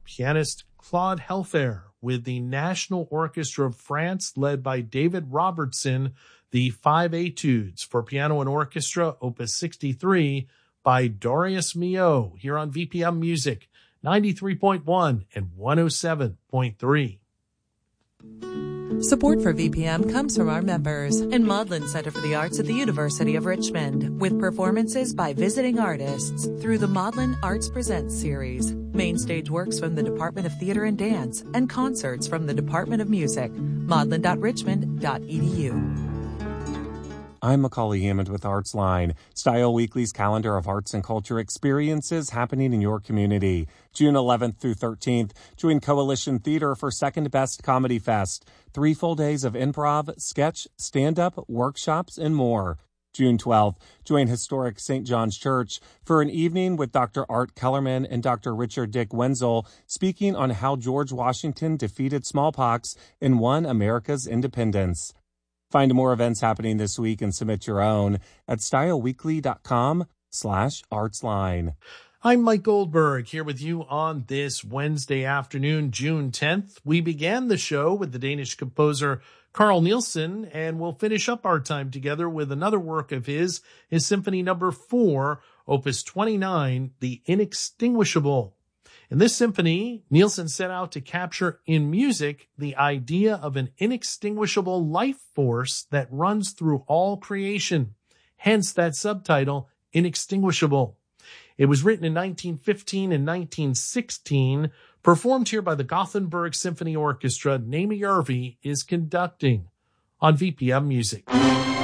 pianist Claude Helfer with the National Orchestra of France, led by David Robertson, the Five Etudes for Piano and Orchestra, Opus 63, by Darius Milhaud, here on VPM Music, 93.1 and 107.3. Support for VPM comes from our members and Maudlin Center for the Arts at the University of Richmond, with performances by visiting artists through the Maudlin Arts Presents series, main stage works from the Department of Theater and Dance, and concerts from the Department of Music. maudlin.richmond.edu. I'm Macaulay Hammond with ArtsLine, Style Weekly's calendar of arts and culture experiences happening in your community. June 11th through 13th, join Coalition Theater for Second Best Comedy Fest. 3 full days of improv, sketch, stand-up, workshops, and more. June 12th, join Historic St. John's Church for an evening with Dr. Art Kellerman and Dr. Richard Dick Wenzel speaking on how George Washington defeated smallpox and won America's independence. Find more events happening this week and submit your own at styleweekly.com/artsline. I'm Mike Goldberg here with you on this Wednesday afternoon, June 10th. We began the show with the Danish composer Carl Nielsen, and we'll finish up our time together with another work of his Symphony Number 4, Opus 29, The Inextinguishable. In this symphony, Nielsen set out to capture in music the idea of an inextinguishable life force that runs through all creation, hence that subtitle, Inextinguishable. It was written in 1915 and 1916, performed here by the Gothenburg Symphony Orchestra. Naomi Irving is conducting on VPM Music.